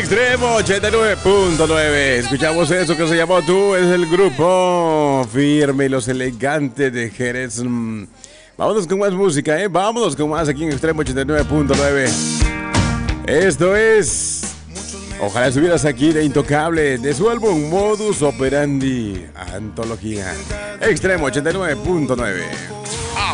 Extremo 89.9. Escuchamos eso que se llamó Tú, es el grupo Firme y los Elegantes de Jerez. Vámonos con más música, vámonos con más aquí en Extremo 89.9. Esto es Ojalá estuvieras aquí de Intocable, de su álbum Modus Operandi Antología. Extremo 89.9.